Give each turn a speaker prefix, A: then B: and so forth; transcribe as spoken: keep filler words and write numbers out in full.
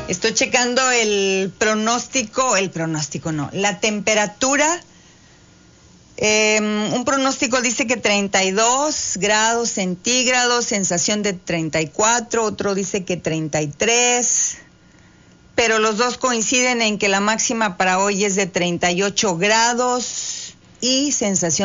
A: Estoy checando el pronóstico, el pronóstico no, la temperatura. Eh, un pronóstico dice que treinta y dos grados centígrados, sensación de treinta y cuatro, otro dice que treinta y tres, pero los dos coinciden en que la máxima para hoy es de treinta y ocho grados y sensación